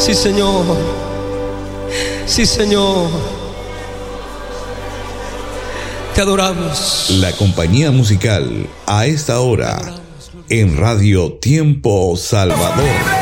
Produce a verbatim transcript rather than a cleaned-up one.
Sí, Señor. Sí, Señor. Te adoramos. La compañía musical a esta hora en Radio Tiempo Salvador.